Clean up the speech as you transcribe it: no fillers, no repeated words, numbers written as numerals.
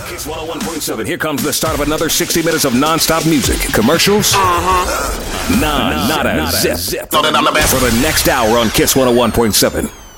Kiss 101.7. Here comes the start of another 60 minutes of non-stop music, commercials, not a zip. For the next hour on Kiss 101.7.